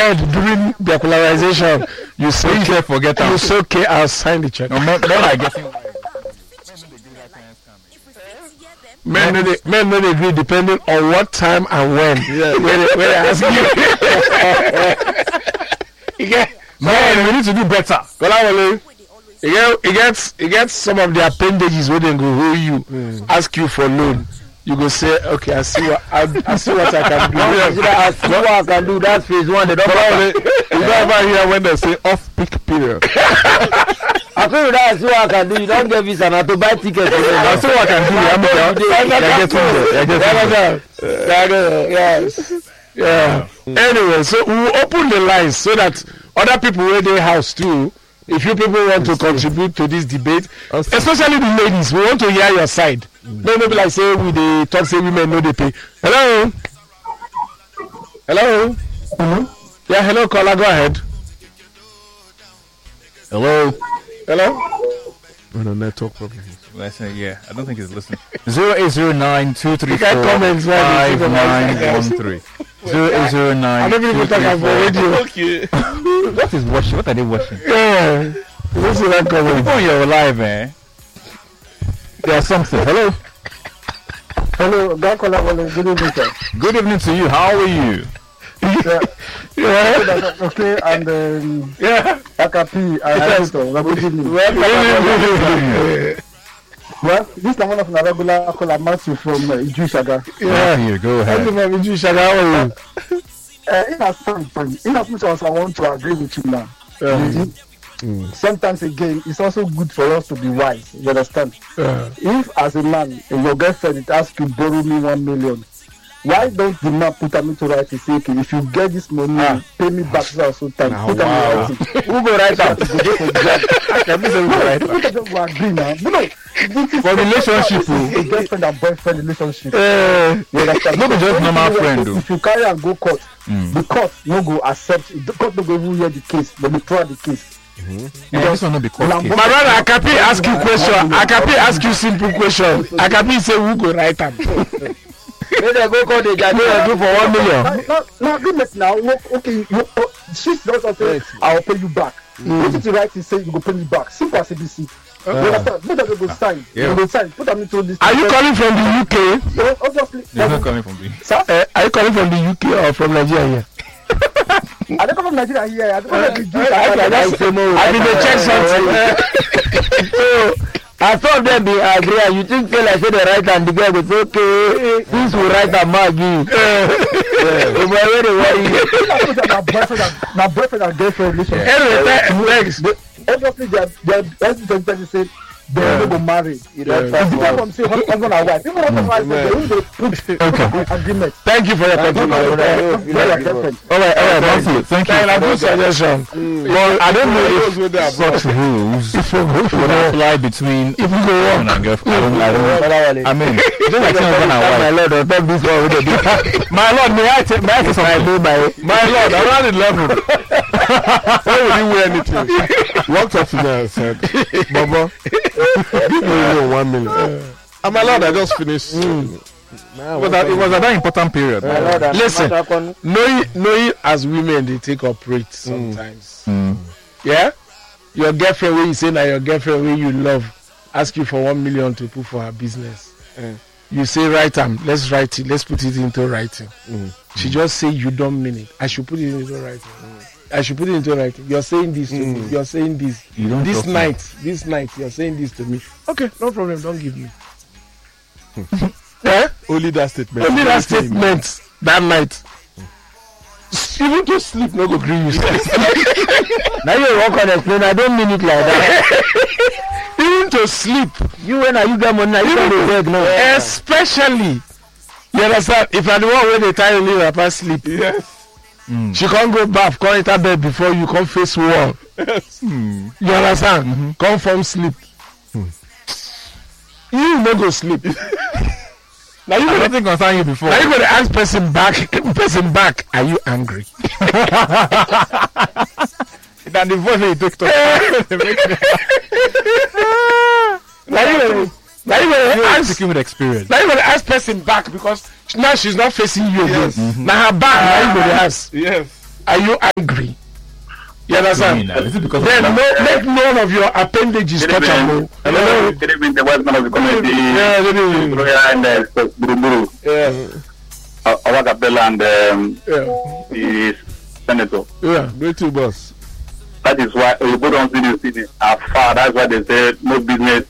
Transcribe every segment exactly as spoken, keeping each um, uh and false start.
during the polarization, you say you say forget you am. say okay, I'll sign the check. No, men, men are getting Men no dey men no dey agree depending on what time and when. Yeah. When they, when they ask you. You get man, we need to do better. Kolawole. You get you get you get some of the appendages where they go hold you, ask you for loan. You go say, okay, I see what I, I see what I can do. I see what I can do. That's phase one. They don't You don't ever hear when they say off-peak period. I told you that I see what I can do. You don't get visa now to buy tickets. I see what I can do. I'm getting Yes. Yeah. Anyway, so we will open the lines so that other people where they house too. If you people want to contribute to this debate, especially the ladies, we want to hear your side. No, maybe like say we the talk say women know they pay. Hello. Hello. Hello? Yeah, hello, caller. Go ahead. Hello. Hello. On a network problem. Listen, yeah, I don't think he's listening. Zero eight zero nine two three four comments, man. five nine one three. Zero eight zero I nine. don't people talk about radio. Okay. What is watching? What are they watching? Yeah. This is that comment. Oh, you're alive, man. There's something. Hello. Hello, Kolawole. Good evening, sir. Good evening to you. How are you? Yeah. Yeah. Okay, and um, Yeah. Akapi and Aito. Good evening. Well, this is one of the regular caller Matthew from uh, Ijushaga. Yeah, here, go Thank you, ahead. Mami Jusha. How are you? Uh, in a sense, in as much as I want to agree with you now, Yeah. mm. sometimes again, it's also good for us to be wise. You understand? Yeah. If as a man, your girlfriend it asks you borrow me one million, why don't the man put them into writing? Say, okay, if you get this money, Ah. pay me back so so time. Now, Put them wow. in writing. Who go right out? Go for job. Can we say who go right out? Look at them who agree now. No, no. This is For relationship, oh. a girlfriend and boyfriend relationship. Eh, You understand? No be just normal friend, though. If you carry and go court, Mm. the court no go accept. The court no go even hear the case. They will throw the case. Yeah, this one not be court Now, case. My brother Akapi ask you question. Akapi ask you simple question. Akapi say who go right am? When they go call the judge, they do for one million. Now, now, now agreement now. Look, okay, you, uh, she does not say I will pay you back. What if you write and say you go pay me back? Simple as A B C. You understand? Let them go sign. Yeah. You go sign. Put them into this. Are you calling from the U K? Yeah, obviously. You're not coming from me. Sir, Uh, are you calling from the U K or from Nigeria? I don't come from Nigeria here. I don't come from the Jews. I, I, I, just, I mean, they check something. So, I thought them be agree. And you think say like say the right and the girl go say okay, this will right and Maggie. Yeah, where they worry. my boyfriend and my boyfriend and girlfriend relationship. Anyway, thanks. Obviously, they are they are that's the say they will go marry. You know, Yeah. it's different from say husband and wife. Even husband and wife, they will they put Okay. agreement. Thank you for your Not contribution. your girlfriend. All right, all right, thank you. Thank you. Thank you. Good suggestion. Well, I don't know Those if with their Such rules would apply between if we go husband on. and girlfriend. I don't, I don't, I mean, just like saying husband and My wife. lord, on top this one, we dey do. My lord, may I take may I take I something? do my. My lord, around eleven. Why would you wear anything? Walked up to me and said, Baba, give me one million. And my lord, I just finished. It was, at, it was at that important period. My lord, and Listen. matter con- Knowing, knowing as women they take operate sometimes. Mm. Yeah, your girlfriend when you say now your girlfriend when you love ask you for one million to put for her business. Mm. You say write am, let's write it, let's put it into writing. She just say you don't mean it. I should put it into writing. I should put it into writing. You're saying this to me. You're saying this. You don't This trust me. night, this night, you're saying this to me. Okay, no problem. Don't give me. Eh? Only that statement. Only that statement that night. Even to sleep, no go gree you. Now you walk on explain. I don't mean it like that. Even to sleep, You when are you get money? Now you don't dey beg no. especially, you understand? If I the one where they tell you about sleep, Yes. Mm. she can't go bath, can't enter bed before you come face wall. Mm. You understand? Mm-hmm. Come from sleep. You no go sleep. Now you I gonna, don't think concern you before. now you gonna ask person back, person back. Are you angry? Than the voice you take to. Now you gonna, now you gonna ask. Speaking with experience. Now you gonna ask person back because now she's not facing you again. Yes. Now her back, now you gonna ask. Yes. are you angry? You understand? Is it because then of no, make none of your appendages touchable. Hello, good evening, the West Man of the community. Yeah, good evening. And uh, Buruburu, Yeah, Awakapela, and um, yeah, the senator. yeah. Great to boss. That is why we put on the city afar. That's why they say no business.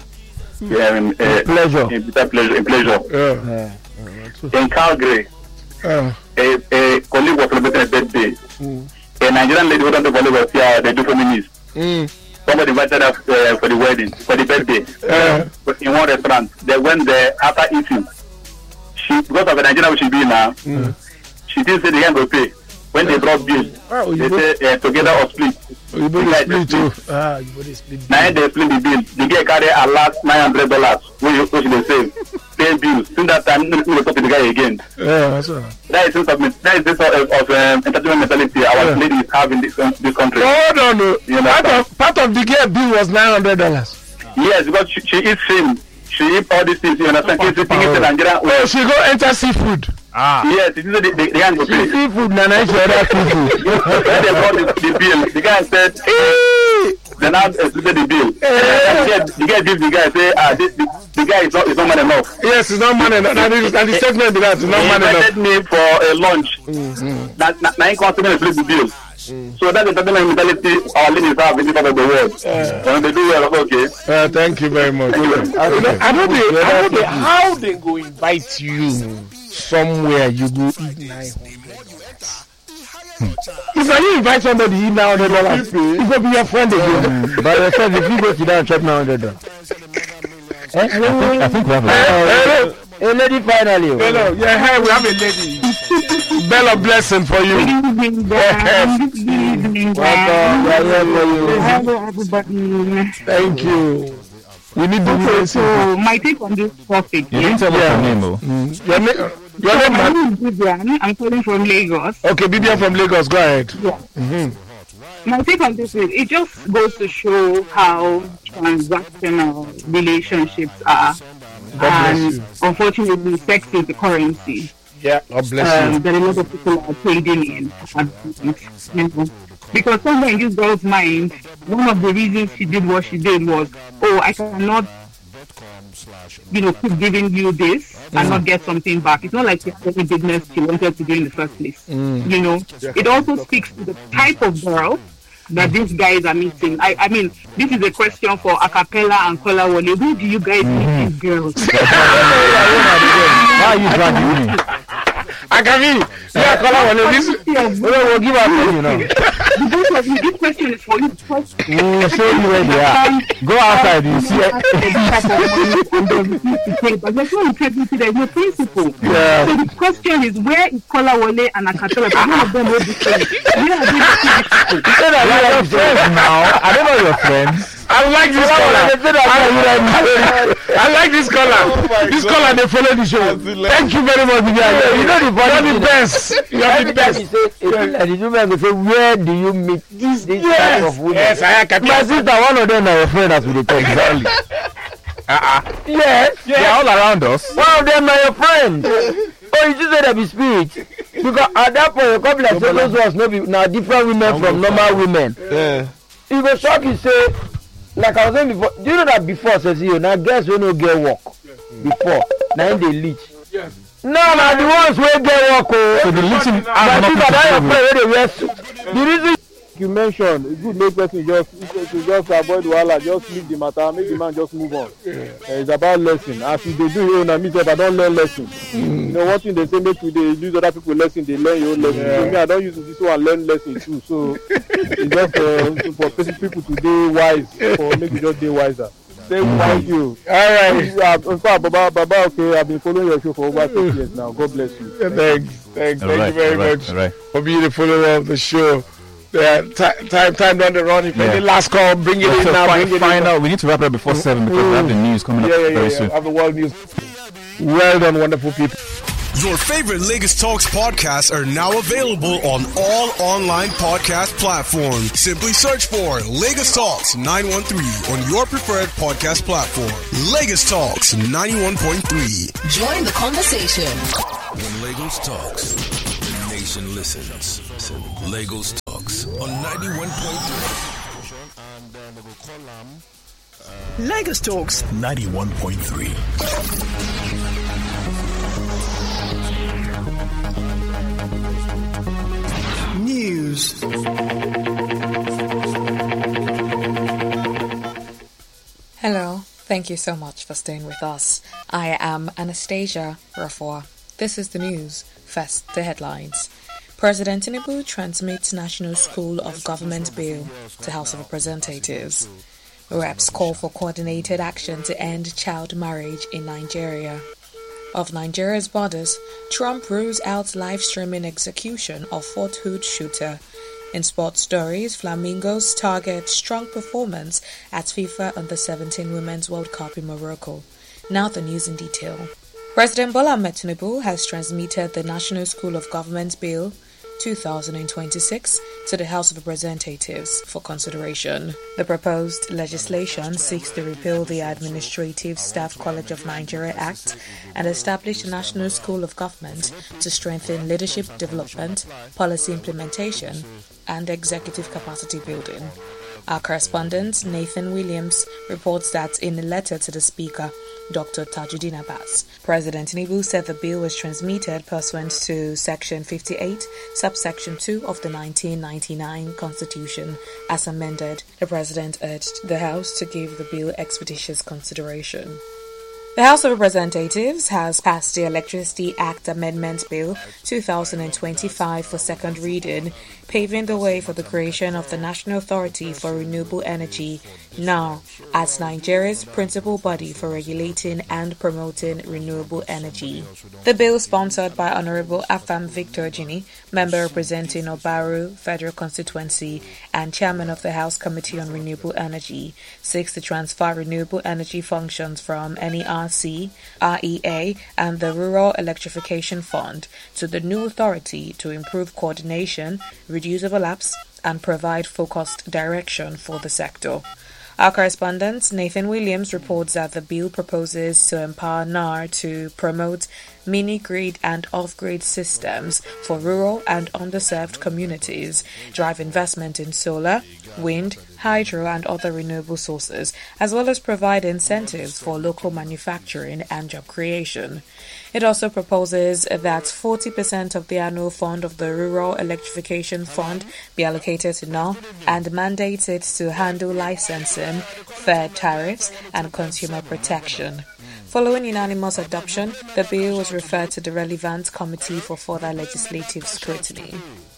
Um, uh, Pleasure. In pleasure. In pleasure. Yeah. In Calgary, Uh, a, a colleague was celebrating a birthday. mm. A Nigerian lady who doesn't follow us here, they do feminists. Mm. Somebody invited us uh, for the wedding, for the birthday, Uh, in one restaurant. They went there after eating. She, because of the Nigerian she be now, Mm. she didn't say the end will pay. When they brought bill, oh, they you both, say uh, together or split. you both Yeah, split they too. Ah, you both split. Now they split the bill. The girl carry a last nine hundred dollars, which which they save. Pay bills. Since that time, we will talk to the guy again. Yeah, that's all. That is of that is this of, of um, entertainment mentality our Yeah. ladies have in this um, this country. Hold on, no. You Part understand? of part of the girl bill was nine hundred dollars. Yes, because she, she eats film. She eats all these things. You understand? She's eating it in Nigeria. Oh, she go enter seafood. ah? Yes, it is the the, the guy go pay. Seafood, Nana, she other seafood. When they brought the, the bill, the guy said, they now explained the bill. The, the guy gives the guy say, ah, this, the, the guy is not is not man enough. Yes, it's not man enough. And the, and the statement be that it's not He man enough. invited me for a lunch. Mm-hmm. That that now he comes to me and split the bill. Mm. So that's the entertainment mentality our ladies have in this part of the world. Uh, and they do well, okay. Uh, thank you very much. Thank you. I don't know, I don't know, I don't know how they go invite you somewhere you go eat nine hundred. If you invite somebody eat nine hundred dollars, it will be your friend again. But your friend, if you go to that chop nine hundred dollars. I think, I think we have a Hello, A lady finally. hello. Yeah, hey, we have a lady. Bell of blessing for you. evening, Dan. Good evening, Dan. Welcome. We are here for you. Hello, everybody. Thank you. We need the Okay, blessing. so my take on this topic. You Yeah? didn't tell us Yeah. your name, oh. Your name, your So name, my man. name is Vivian. I'm calling from Lagos. Okay, Bibian from Lagos. Go ahead. Yeah. My take on this is it just goes to show how transactional relationships are. bless And you. unfortunately, sex is the currency. Yeah, God bless Um, you. that a lot of people are trading in. You know. Because somewhere in this girl's mind, one of the reasons she did what she did was, oh, I cannot, you know, keep giving you this and not get something back. It's not like she had any business she wanted to do in the first place. You know, it also speaks to the type of girl that these guys are meeting. I, I mean, this is a question for Acapella and Kolawole. Who do you guys meet these girls? Why are you dragging me? I can be. Yeah, call on this. We'll give our phone, you know. The both of you, this question is for you. First, We'll show you where they are. Go outside, you see it. but there's no integrity, there's no principle. Yeah. So the question is, where is Kolawole and Akatola? Because none of them know this thing. Where are these people? You said that we are your friends now. I don't know your friends. I like this caller. I, I like this caller. This caller, they follow the show. Thank you very much, Vivian. You know the You're the best. You're the Every time best. he say, and the woman will say, where do you meet this, this Yes. type of women? Yes, I can. My sister, one of them are your friend as we dey talk. Exactly. Yes. They are all around us. One of them are your friend. Oh, you just say that be spirit. Because at that point, you come like say those ones no be now different women from normal women. Yeah. You go shock you say, like I was saying before, do you know that before says you now girls wey no get work before now they leech. Yes. No, na the ones wey get work oh. So the leeching But has people nothing that to your do friend with. wey dey wear suit. The reason You mentioned it's good make person just to just avoid wahala, just leave the matter, make the man just move on. Yeah. Uh, it's about lesson. As you dey do your own, and me sef I don learn lesson. Mm. You know one thing they say make you dey use other people lesson, they learn your own lesson. Yeah. So me I don use this one learn lesson too. So it's just uh, for people to dey wise, for make you just dey wiser. Say thank you. All right. Uh, in fact, Baba, Baba, okay, I've been following your show for over six years now. God bless you. Thanks. Thanks. All Thank right, you very all right, much all right. for being a follower of the show. Yeah, ti- time, time on the run. If Yeah. any last call, bring it Yeah, in so now. fi- Bring it final, in. we need to wrap it up before seven because we have the news coming Yeah, up yeah, yeah. very yeah. soon. Have the world news. Well done, wonderful people. Your favorite Lagos Talks podcasts are now available on all online podcast platforms. Simply search for Lagos Talks nine one three on your preferred podcast platform. Lagos Talks ninety-one point three. Join the conversation. When Lagos Talks, the nation nation listens. Lagos Talks on ninety-one point three. Lagos Talks ninety-one point three. News. Hello, thank you so much for staying with us. I am Anastasia Rafour. This is the news. First, the headlines. President Tinubu transmits National School of Government Bill to House of Representatives. Reps call for coordinated action to end child marriage in Nigeria. Of Nigeria's borders, Trump rules out live streaming execution of Fort Hood shooter. In sports stories, Flamingos target strong performance at FIFA Under seventeen Women's World Cup in Morocco. Now the news in detail. President Bola Ahmed Tinubu has transmitted the National School of Government Bill two thousand twenty-six to the House of Representatives for consideration. The proposed legislation seeks to repeal the Administrative Staff College of Nigeria Act and establish the National School of Government to strengthen leadership development, policy implementation, and executive capacity building. Our correspondent, Nathan Williams, reports that in a letter to the Speaker, Doctor Tajuddin Abbas, President Tinubu said the bill was transmitted pursuant to Section fifty-eight, subsection two of the nineteen ninety-nine Constitution, as amended. The President urged the House to give the bill expeditious consideration. The House of Representatives has passed the Electricity Act Amendment Bill two thousand twenty-five for second reading, paving the way for the creation of the National Authority for Renewable Energy, N A R, as Nigeria's principal body for regulating and promoting renewable energy. The bill, sponsored by Honorable Afam Victor Gini, member representing Obaru Federal Constituency and chairman of the House Committee on Renewable Energy, seeks to transfer renewable energy functions from N E R C, R E A, and the Rural Electrification Fund to the new authority to improve coordination, reduce overlaps, and provide focused direction for the sector. Our correspondent, Nathan Williams, reports that the bill proposes to empower N A R to promote mini-grid and off-grid systems for rural and underserved communities, drive investment in solar, wind, hydro and other renewable sources, as well as provide incentives for local manufacturing and job creation. It also proposes that forty percent of the annual fund of the Rural Electrification Fund be allocated to N A R and mandates it to handle licensing, fair tariffs and consumer protection. Following unanimous adoption, the bill was referred to the relevant committee for further legislative scrutiny.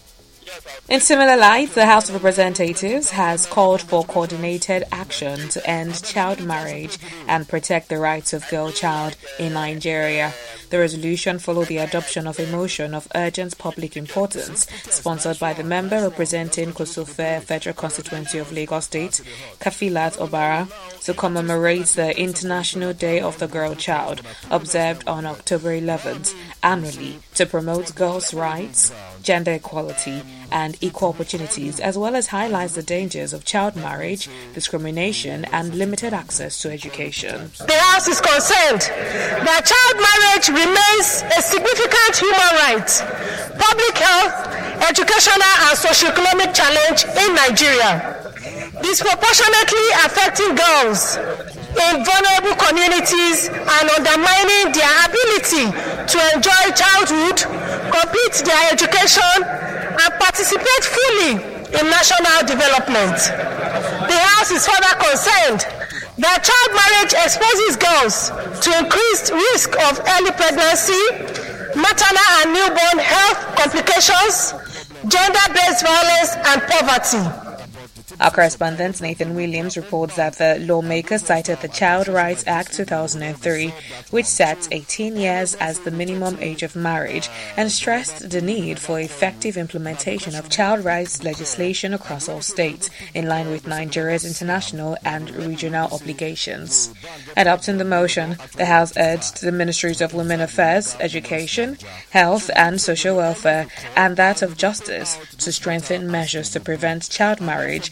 In similar light, the House of Representatives has called for coordinated action to end child marriage and protect the rights of girl child in Nigeria. The resolution followed the adoption of a motion of urgent public importance, sponsored by the member representing Kosofe Federal Constituency of Lagos State, Kafilat Obara, to commemorate the International Day of the Girl Child, observed on October eleventh, annually, to promote girls' rights, gender equality, and equal opportunities, as well as highlights the dangers of child marriage, discrimination, and limited access to education. The House is concerned that child marriage remains a significant human right, public health, educational, and socio-economic challenge in Nigeria, disproportionately affecting girls in vulnerable communities and undermining their ability to enjoy childhood, complete their education, and participate fully in national development. The House is further concerned that child marriage exposes girls to increased risk of early pregnancy, maternal and newborn health complications, gender-based violence, and poverty. Our correspondent Nathan Williams reports that the lawmakers cited the Child Rights Act two thousand three, which sets eighteen years as the minimum age of marriage, and stressed the need for effective implementation of child rights legislation across all states, in line with Nigeria's international and regional obligations. Adopting the motion, the House urged the Ministries of Women Affairs, Education, Health and Social Welfare, and that of Justice to strengthen measures to prevent child marriage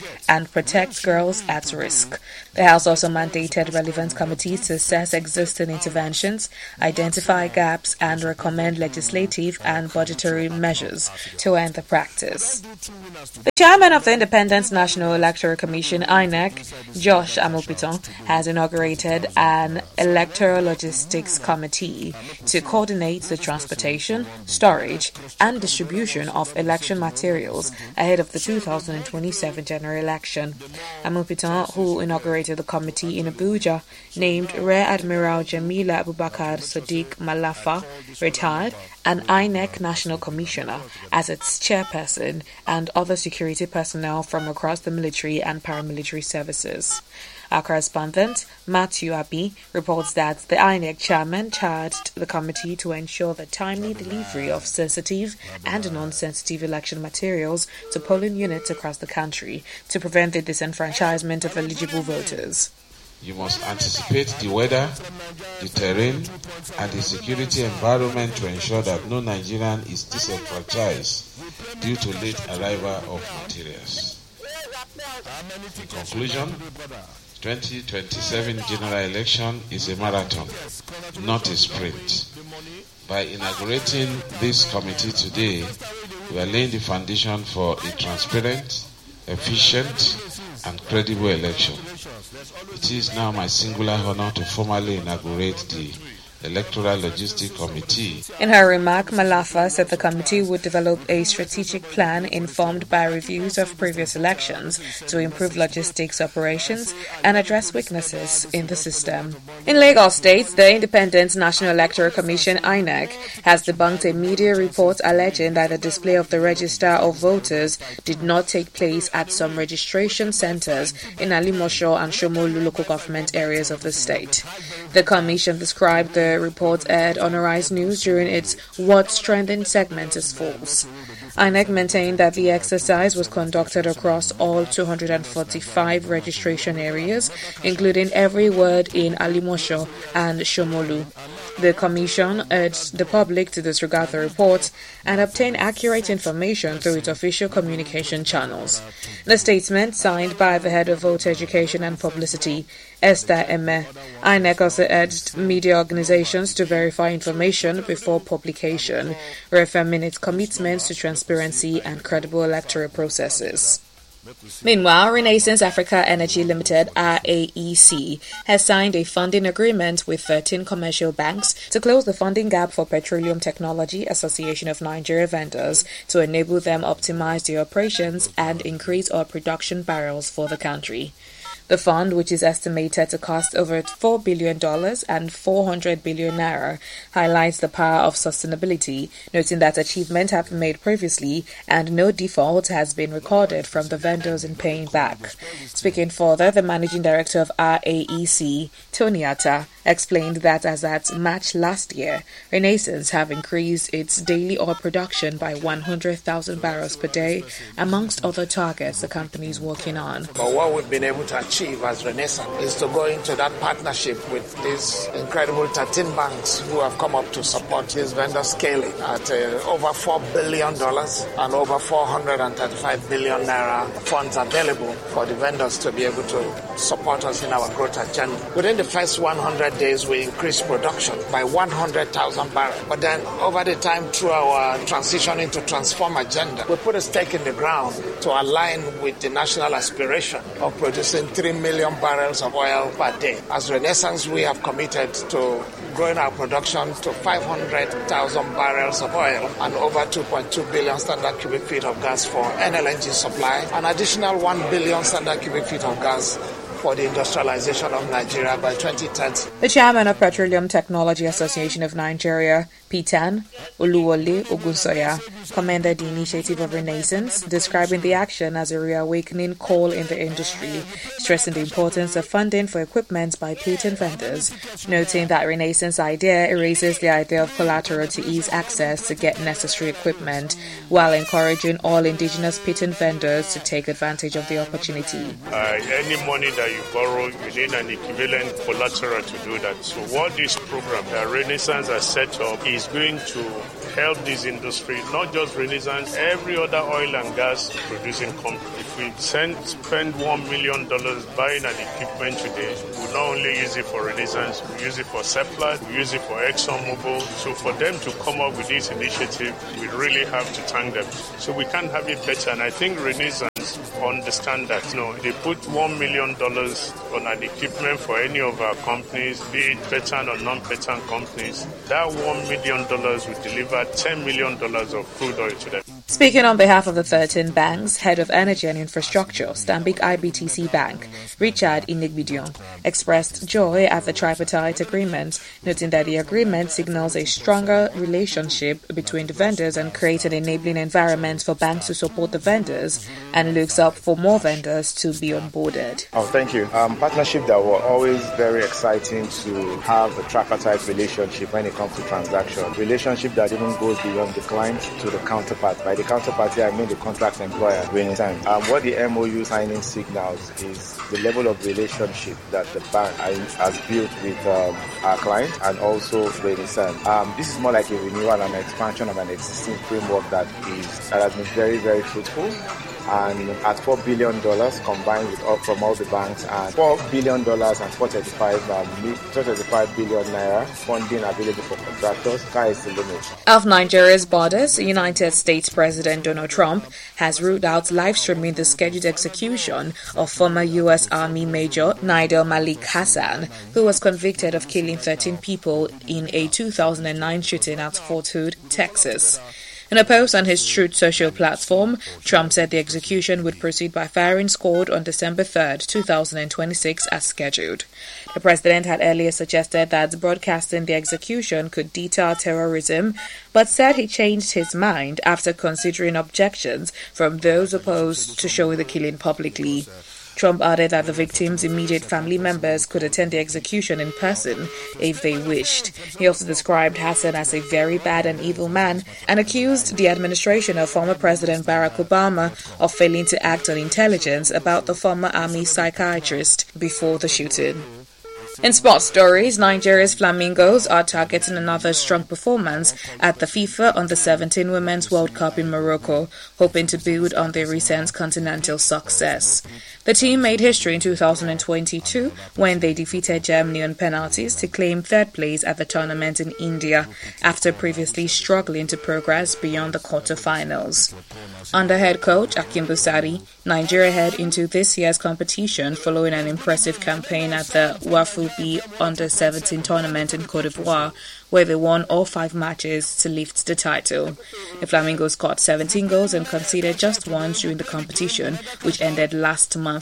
and protect girls at risk. The House also mandated relevant committees to assess existing interventions, identify gaps, and recommend legislative and budgetary measures to end the practice. The chairman of the Independent National Electoral Commission, I N E C, Josh Amopiton, has inaugurated an electoral logistics committee to coordinate the transportation, storage, and distribution of election materials ahead of the two thousand twenty-seven general election. Amopiton, who inaugurated the committee in Abuja, named Rear Admiral Jamila Abubakar Sadiq Malafa, retired, an I N E C National Commissioner, as its chairperson, and other security personnel from across the military and paramilitary services. Our correspondent, Matthew Abi, reports that the I N E C chairman charged the committee to ensure the timely delivery of sensitive and non-sensitive election materials to polling units across the country to prevent the disenfranchisement of eligible voters. You must anticipate the weather, the terrain, and the security environment to ensure that no Nigerian is disenfranchised due to late arrival of materials. In conclusion, twenty twenty-seven general election is a marathon, not a sprint. By inaugurating this committee today, we are laying the foundation for a transparent, efficient, and credible election. It is now my singular honor to formally inaugurate the Electoral Logistics Committee. In her remark, Malafa said the committee would develop a strategic plan informed by reviews of previous elections to improve logistics operations and address weaknesses in the system. In Lagos State, the Independent National Electoral Commission, I N E C, has debunked a media report alleging that the display of the register of voters did not take place at some registration centers in Alimosho and Shomolu local government areas of the state. The commission described the report aired on Arise News during its What's Trending segment as false. I N E C maintained that the exercise was conducted across all two hundred forty-five registration areas, including every ward in Alimosho and Shomolu. The Commission urged the public to disregard the report and obtain accurate information through its official communication channels. The statement, signed by the head of voter education and publicity, Esther Eme, I N E C also urged media organizations to verify information before publication, reaffirming its commitments to transparency and credible electoral processes. Meanwhile, Renaissance Africa Energy Limited, R A E C, has signed a funding agreement with thirteen commercial banks to close the funding gap for Petroleum Technology Association of Nigeria vendors to enable them optimize their operations and increase oil production barrels for the country. The fund, which is estimated to cost over four billion dollars and four hundred billion naira, highlights the power of sustainability, noting that achievements have been made previously and no default has been recorded from the vendors in paying back. Speaking further, the managing director of R A E C, Tony Atta, explained that as at March last year, Renaissance have increased its daily oil production by one hundred thousand barrels per day, amongst other targets the company is working on. But what we've been able to achieve as Renaissance is to go into that partnership with these incredible thirteen banks who have come up to support this vendor scaling at uh, over four billion dollars and over four hundred thirty-five billion naira funds available for the vendors to be able to support us in our growth agenda. Within the first one hundred days, we increased production by one hundred thousand barrels. But then over the time, through our transition into transform agenda, we put a stake in the ground to align with the national aspiration of producing three million barrels of oil per day. As Renaissance, we have committed to growing our production to five hundred thousand barrels of oil and over two point two billion standard cubic feet of gas for N L N G supply, an additional one billion standard cubic feet of gas for the industrialization of Nigeria by twenty thirty. The chairman of Petroleum Technology Association of Nigeria, P T A N, Oluwole Ogunsoya, commended the initiative of Renaissance, describing the action as a reawakening call in the industry, stressing the importance of funding for equipment by patent vendors, noting that Renaissance idea erases the idea of collateral to ease access to get necessary equipment, while encouraging all indigenous patent vendors to take advantage of the opportunity. Uh, any money that you borrow, you need an equivalent collateral to do that. So what this program, uh, Renaissance, has set up is going to help this industry, not just Renaissance, every other oil and gas producing company. If we send, spend one million dollars buying an equipment today, we not only use it for Renaissance, we use it for Seplat, we use it for ExxonMobil. So for them to come up with this initiative, we really have to thank them. So we can't have it better. And I think Renaissance understand that. You know, they put one million dollars on an equipment for any of our companies, be it patent or non-patent companies. That one million dollars will deliver ten million dollars of crude oil to them. Speaking on behalf of the thirteen banks, Head of Energy and Infrastructure, Stanbic I B T C Bank, Richard Inigbidion, expressed joy at the tripartite agreement, noting that the agreement signals a stronger relationship between the vendors and creates an enabling environment for banks to support the vendors and looks up for more vendors to be onboarded. Oh, thank you. Um, partnership that were always very exciting to have a tripartite relationship when it comes to transactions. Relationship that even goes beyond the client to the counterpart. By the counterparty, I mean the contract employer. Renaissance. Um, what the M O U signing signals is the level of relationship that the bank has built with um, our client and also Renaissance. Um, this is more like a renewal and an expansion of an existing framework that is that has been very, very fruitful. And at four billion dollars combined with all from all the banks, and four billion dollars and four hundred thirty-five billion naira funding available for contractors, sky is the limit. Of Nigeria's borders, United States President Donald Trump has ruled out live streaming the scheduled execution of former U S Army Major Nidal Malik Hassan, who was convicted of killing thirteen people in a two thousand nine shooting at Fort Hood, Texas. In a post on his Truth Social platform, Trump said the execution would proceed by firing squad on December third, two thousand twenty-six as scheduled. The president had earlier suggested that broadcasting the execution could deter terrorism, but said he changed his mind after considering objections from those opposed to showing the killing publicly. Trump added that the victims' immediate family members could attend the execution in person if they wished. He also described Hassan as a very bad and evil man and accused the administration of former President Barack Obama of failing to act on intelligence about the former army psychiatrist before the shooting. In sports stories, Nigeria's Flamingos are targeting another strong performance at the FIFA Under seventeen Women's World Cup in Morocco, hoping to build on their recent continental success. The team made history in two thousand twenty-two when they defeated Germany on penalties to claim third place at the tournament in India, after previously struggling to progress beyond the quarterfinals. Under head coach Akim Busari, Nigeria head into this year's competition following an impressive campaign at the Wafubi Under seventeen tournament in Cote d'Ivoire, where they won all five matches to lift the title. The Flamingos scored seventeen goals and conceded just one during the competition, which ended last month.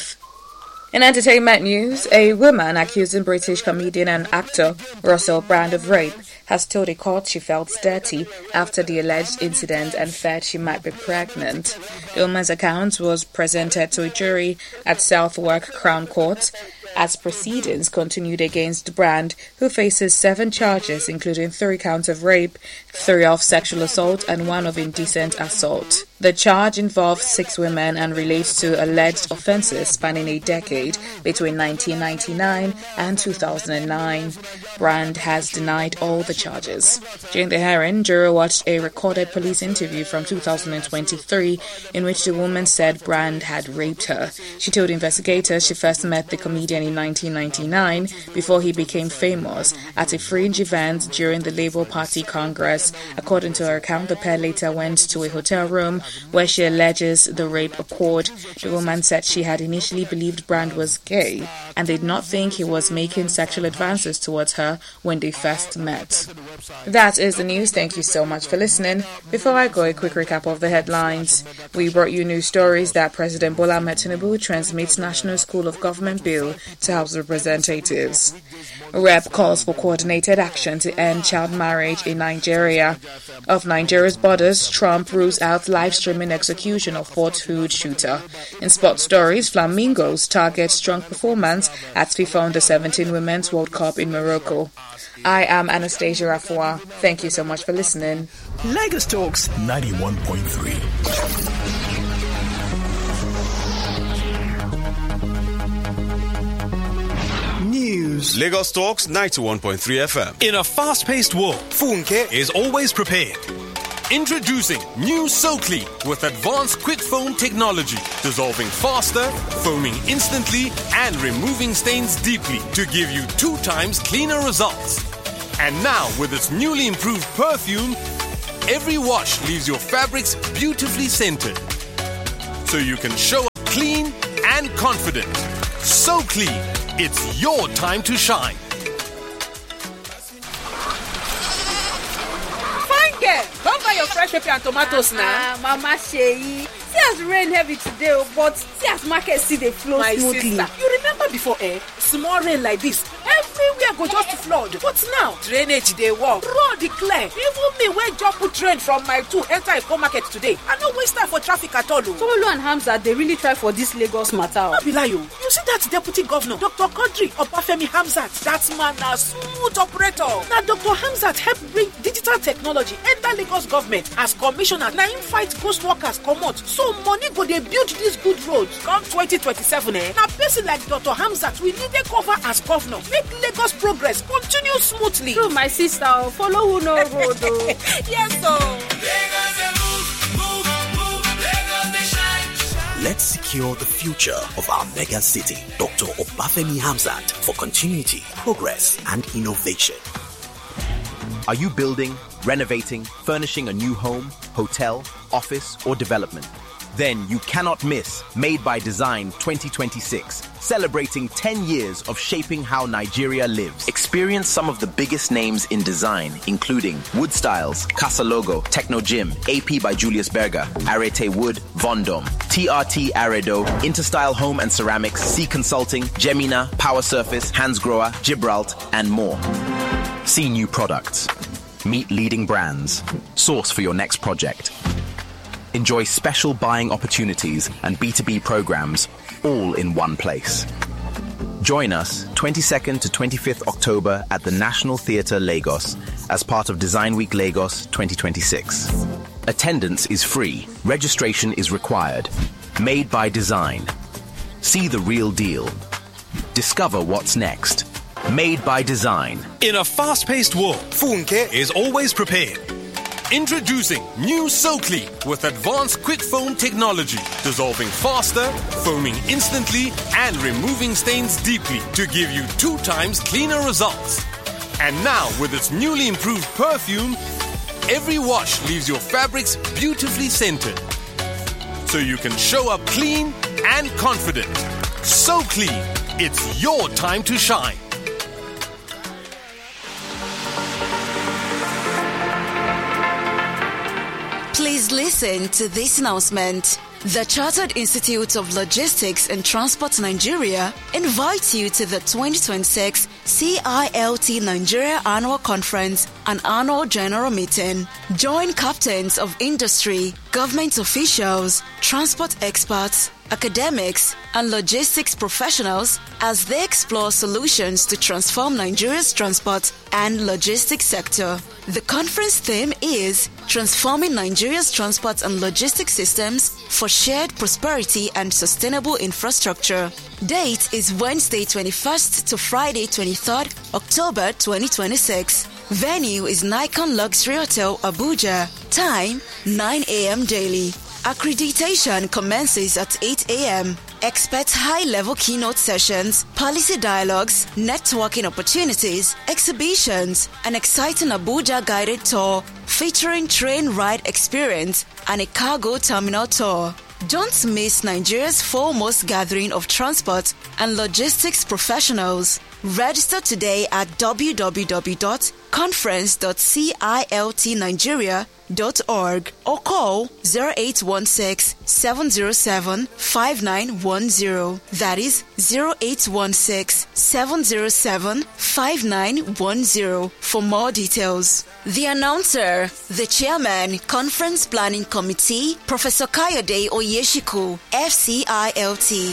In entertainment news, a woman accusing British comedian and actor Russell Brand of rape has told a court she felt dirty after the alleged incident and feared she might be pregnant. The woman's account was presented to a jury at Southwark Crown Court as proceedings continued against Brand, who faces seven charges, including three counts of rape, three of sexual assault, and one of indecent assault. The charge involves six women and relates to alleged offences spanning a decade between nineteen ninety-nine and two thousand nine. Brand has denied all the charges. During the hearing, jury watched a recorded police interview from two thousand twenty-three in which the woman said Brand had raped her. She told investigators she first met the comedian in nineteen ninety-nine before he became famous at a fringe event during the Labour Party Congress. According to her account, the pair later went to a hotel room where she alleges the rape occurred. The woman said she had initially believed Brand was gay and did not think he was making sexual advances towards her when they first met. That is the news. Thank you so much for listening. Before I go, a quick recap of the headlines. We brought you news stories that President Bola Ahmed Tinubu transmits National School of Government Bill to House Representatives. Rep calls for coordinated action to end child marriage in Nigeria. Of Nigeria's borders, Trump rules out live streaming execution of Fort Hood shooter. In sports stories, Flamingos target strong performance at FIFA Under seventeen Women's World Cup in Morocco. I am Anastasia Rafua. Thank you so much for listening. Lagos Talks ninety-one point three. Lagos Talks ninety-one point three F M. In a fast-paced world, Funke is always prepared. Introducing new SoClean with advanced quick foam technology, dissolving faster, foaming instantly, and removing stains deeply to give you two times cleaner results. And now, with its newly improved perfume, every wash leaves your fabrics beautifully scented, so you can show up clean and confident. SoClean, it's your time to shine. Fine girl, don't buy your fresh pepper and tomatoes now. Ah, Mama Sheyi, see as rain heavy today, but see as market see dey flow My smoothly. sister, you remember before, eh? Small rain like this, everywhere go just flood. But now, drainage dey work, road dey clear. Even me wey just put train from my two enter Eko market today, I no waste time for traffic at all. Tolu and Hamza, they really try for this Lagos matter. No be lie o. You see that deputy governor, Doctor Quadri Obafemi Hamzat? That man na smooth operator. Na Doctor Hamzat help bring digital technology enter Lagos government as commissioner. Na him fight ghost workers comot, so money go dey build these good roads. Come twenty twenty-seven, eh? Na person like Doctor Hamzat we need to cover as governor. Make Lagos progress continue smoothly. True, my sister, follow who no road. Oh. Yes, so. Let's secure the future of our mega city. Doctor Obafemi Hamzat for continuity, progress, and innovation. Are you building, renovating, furnishing a new home, hotel, office, or development? Then you cannot miss Made by Design twenty twenty-six, celebrating ten years of shaping how Nigeria lives. Experience some of the biggest names in design, including Wood Styles, Casa Logo, Techno Gym, A P by Julius Berger, Arete Wood, Vondom, T R T Aredo, Interstyle Home and Ceramics, C Consulting, Gemina, Power Surface, Hansgrohe, Gibralt, and more. See new products. Meet leading brands. Source for your next project. Enjoy special buying opportunities and B two B programs all in one place. Join us twenty-second to twenty-fifth October at the National Theatre Lagos as part of Design Week Lagos twenty twenty-six. Attendance is free. Registration is required. Made by Design. See the real deal. Discover what's next. Made by Design. In a fast-paced world, Funke is always prepared. Introducing new SoClean with advanced quick foam technology, dissolving faster, foaming instantly, and removing stains deeply to give you two times cleaner results. And now, with its newly improved perfume, every wash leaves your fabrics beautifully scented, so you can show up clean and confident. SoClean, it's your time to shine. Please listen to this announcement. The Chartered Institute of Logistics and Transport Nigeria invites you to the twenty twenty-six C I L T Nigeria Annual Conference and Annual General Meeting. Join captains of industry, government officials, transport experts, academics, and logistics professionals as they explore solutions to transform Nigeria's transport and logistics sector. The conference theme is Transforming Nigeria's Transport and Logistics Systems for Shared Prosperity and Sustainable Infrastructure. Date is Wednesday twenty-first to Friday twenty-third October twenty twenty-six. Venue is Nikon Luxury Hotel, Abuja. Time nine a.m. daily. Accreditation commences at eight a.m. Expect high-level keynote sessions, policy dialogues, networking opportunities, exhibitions, an exciting Abuja guided tour featuring train ride experience and a cargo terminal tour. Don't miss Nigeria's foremost gathering of transport and logistics professionals. Register today at w w w dot conference dot ciltnigeria dot org or call zero eight one six, seven zero seven, five nine one zero. That is zero eight one six, seven zero seven, five nine one zero for more details. The announcer, the chairman, Conference Planning Committee, Professor Kayode Oyeshiku, F C I L T.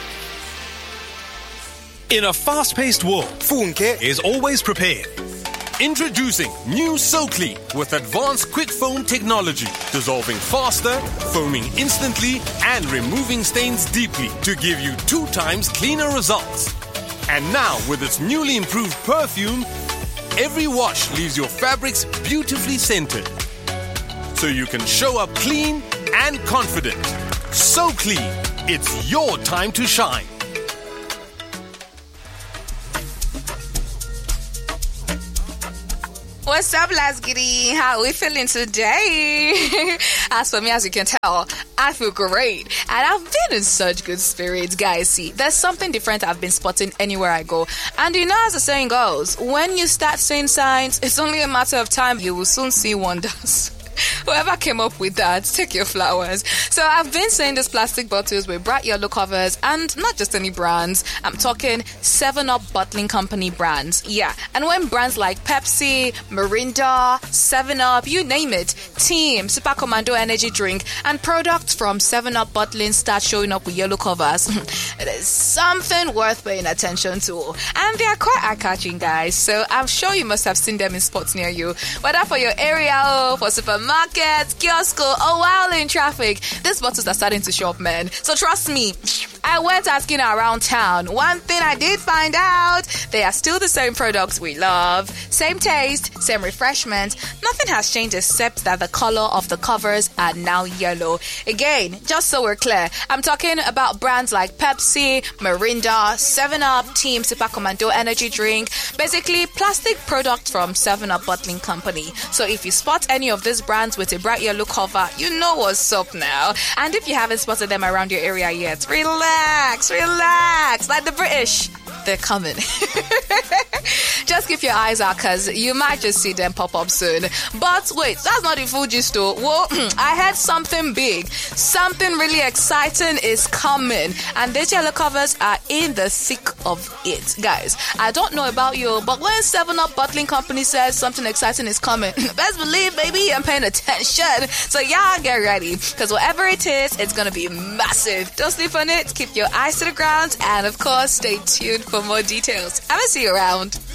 In a fast-paced world, Funke is always prepared. Introducing new SoClean with advanced quick foam technology, dissolving faster, foaming instantly, and removing stains deeply to give you two times cleaner results. And now with its newly improved perfume, every wash leaves your fabrics beautifully scented, so you can show up clean and confident. SoClean, it's your time to shine. What's up, Lasgiddy? How are we feeling today? As for me, as you can tell, I feel great. And I've been in such good spirits, guys. See, there's something different I've been spotting anywhere I go. And you know, as the saying goes, when you start seeing signs, it's only a matter of time. You will soon see wonders. Whoever came up with that, take your flowers. So I've been seeing these plastic bottles with bright yellow covers, and not just any brands. I'm talking seven up Bottling Company brands. Yeah, and when brands like Pepsi, Mirinda, seven up, you name it, Team, Super Commando Energy Drink, and products from seven up Bottling start showing up with yellow covers, it is something worth paying attention to. And they are quite eye-catching, guys. So I'm sure you must have seen them in spots near you, whether for your area or for supermarkets, kiosk, or while in traffic. These bottles are starting to show up, man. So trust me, I went asking around town. One thing I did find out, they are still the same products we love. Same taste, same refreshment. Nothing has changed except that the color of the covers are now yellow. Again, just so we're clear, I'm talking about brands like Pepsi, Mirinda, seven up, Team, Super Commando Energy Drink. Basically, plastic products from seven up Bottling Company. So if you spot any of these brands with a bright yellow cover, you know what's up now. And if you haven't spotted them around your area yet, relax, relax, like the British. They're coming. Just keep your eyes out, because you might just see them pop up soon. But wait, that's not the full gist though. Well, I heard something big. Something really exciting is coming. And these yellow covers are in the thick of it. Guys, I don't know about you, but when seven up Bottling Company says something exciting is coming, best believe, baby, I'm paying attention. So y'all get ready, because whatever it is, it's going to be massive. Don't sleep on it. Keep your eyes to the ground. And of course, stay tuned for more details. I will see you around.